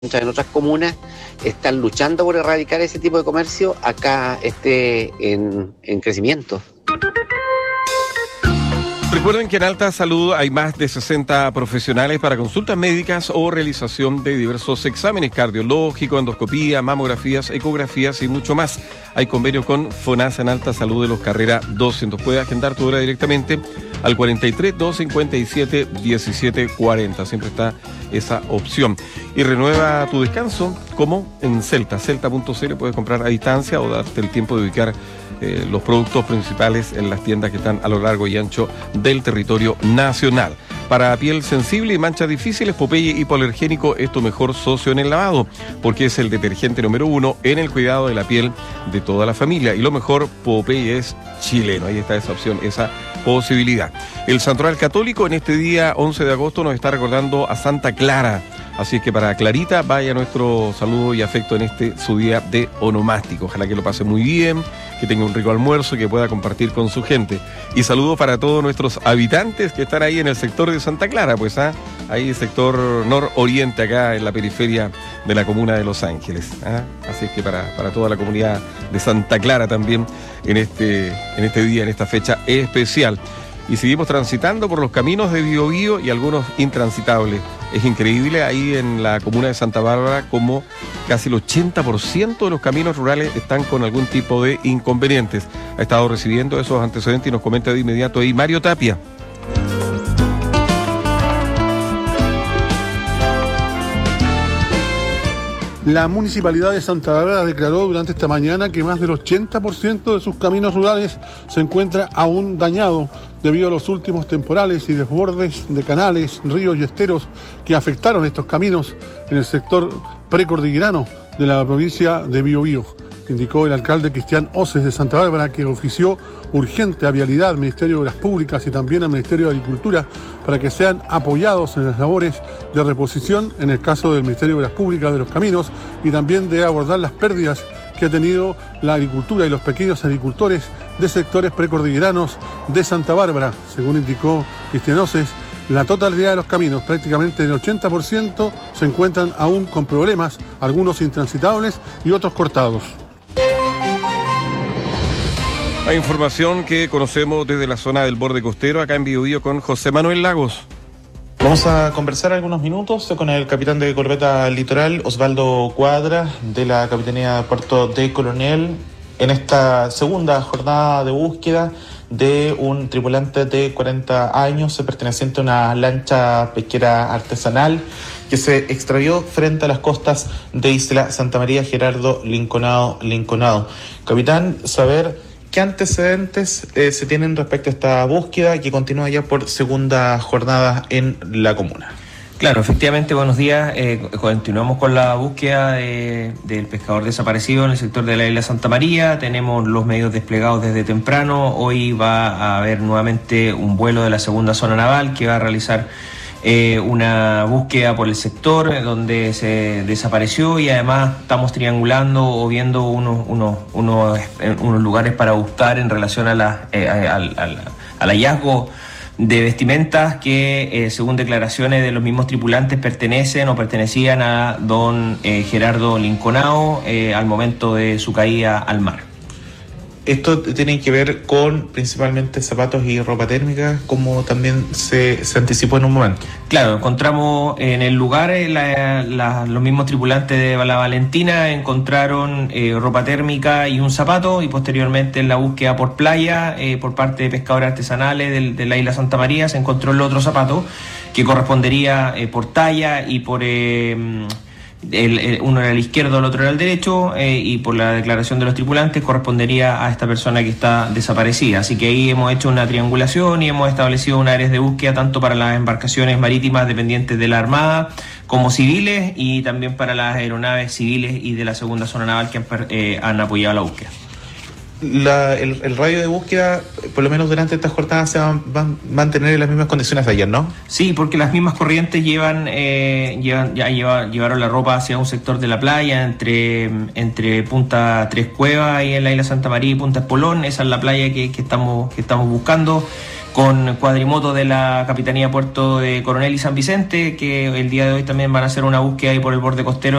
en otras comunas están luchando por erradicar ese tipo de comercio, acá esté en crecimiento. Recuerden que en Alta Salud hay más de 60 profesionales para consultas médicas o realización de diversos exámenes cardiológicos, endoscopía, mamografías, ecografías y mucho más. Hay convenio con FONASA en Alta Salud de los Carrera 200. Puedes agendar tu hora directamente al 43 257 1740. Siempre está esa opción. Y renueva tu descanso como en Celta. Celta.cl puedes comprar a distancia o darte el tiempo de ubicar los productos principales en las tiendas que están a lo largo y ancho del territorio nacional. Para piel sensible y manchas difíciles, Popeye hipoalergénico es tu mejor socio en el lavado, porque es el detergente número 1 en el cuidado de la piel de toda la familia. Y lo mejor, Popeye es chileno. Ahí está esa opción, esa posibilidad. El Santoral Católico en este día 11 de agosto nos está recordando a Santa Clara. Así es que para Clarita vaya nuestro saludo y afecto en su día de onomástico. Ojalá que lo pase muy bien, que tenga un rico almuerzo y que pueda compartir con su gente. Y saludo para todos nuestros habitantes que están ahí en el sector de Santa Clara, pues ahí sector nororiente, acá en la periferia de la comuna de Los Ángeles. Así es que para toda la comunidad de Santa Clara también en este día, en esta fecha especial. Y seguimos transitando por los caminos de Biobío y algunos intransitables. Es increíble ahí en la comuna de Santa Bárbara como casi el 80% de los caminos rurales están con algún tipo de inconvenientes. Ha estado recibiendo esos antecedentes y nos comenta de inmediato ahí Mario Tapia. La Municipalidad de Santa Bárbara declaró durante esta mañana que más del 80% de sus caminos rurales se encuentra aún dañado debido a los últimos temporales y desbordes de canales, ríos y esteros que afectaron estos caminos en el sector precordillerano de la provincia de Biobío. Indicó el alcalde Cristian Oces de Santa Bárbara, que ofició urgente a Vialidad, al Ministerio de Obras Públicas y también al Ministerio de Agricultura para que sean apoyados en las labores de reposición en el caso del Ministerio de Obras Públicas de los caminos y también de abordar las pérdidas que ha tenido la agricultura y los pequeños agricultores de sectores precordilleranos de Santa Bárbara. Según indicó Cristian Oces, la totalidad de los caminos, prácticamente el 80%, se encuentran aún con problemas, algunos intransitables y otros cortados. Hay información que conocemos desde la zona del borde costero, acá en Biobío, con José Manuel Lagos. Vamos a conversar algunos minutos con el capitán de corbeta Litoral, Osvaldo Cuadra, de la Capitanía de Puerto de Coronel, en esta segunda jornada de búsqueda de un tripulante de 40 años perteneciente a una lancha pesquera artesanal que se extravió frente a las costas de Isla Santa María, Gerardo Linconado. Capitán, saber ¿qué antecedentes se tienen respecto a esta búsqueda que continúa ya por segunda jornada en la comuna? Claro, efectivamente, buenos días. Continuamos con la búsqueda del pescador desaparecido en el sector de la isla Santa María. Tenemos los medios desplegados desde temprano. Hoy va a haber nuevamente un vuelo de la segunda zona naval que va a realizar una búsqueda por el sector donde se desapareció, y además estamos triangulando o viendo unos lugares para buscar en relación al hallazgo de vestimentas que según declaraciones de los mismos tripulantes pertenecen o pertenecían a don Gerardo Linconado al momento de su caída al mar. Esto tiene que ver con principalmente zapatos y ropa térmica, como también se anticipó en un momento. Claro, encontramos en el lugar los mismos tripulantes de la Valentina encontraron ropa térmica y un zapato, y posteriormente en la búsqueda por playa por parte de pescadores artesanales de la isla Santa María se encontró el otro zapato que correspondería por talla y por... uno era el izquierdo, el otro era el derecho, y por la declaración de los tripulantes correspondería a esta persona que está desaparecida. Así que ahí hemos hecho una triangulación y hemos establecido unas áreas de búsqueda tanto para las embarcaciones marítimas dependientes de la Armada como civiles, y también para las aeronaves civiles y de la segunda zona naval que han apoyado la búsqueda. El radio de búsqueda, por lo menos durante estas jornadas, se van a mantener en las mismas condiciones de ayer, ¿no? Sí, porque las mismas corrientes llevaron la ropa hacia un sector de la playa entre Punta Tres Cuevas y en la isla Santa María y Punta Espolón. Esa es la playa que estamos buscando. con cuadrimotos de la Capitanía Puerto de Coronel y San Vicente, que el día de hoy también van a hacer una búsqueda ahí por el borde costero